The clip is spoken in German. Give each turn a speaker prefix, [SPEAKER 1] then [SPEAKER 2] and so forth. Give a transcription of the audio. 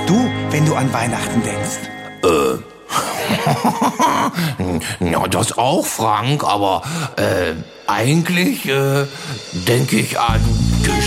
[SPEAKER 1] du, wenn du an Weihnachten denkst?
[SPEAKER 2] Ja, das auch, Frank, aber eigentlich denke ich an